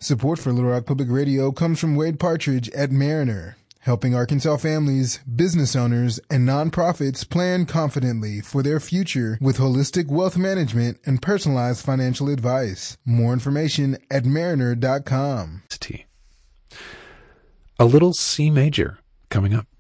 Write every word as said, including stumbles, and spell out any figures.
Support for Little Rock Public Radio comes from Wade Partridge at Mariner, helping Arkansas families, business owners, and nonprofits plan confidently for their future with holistic wealth management and personalized financial advice. More information at mariner dot com. A little C major coming up.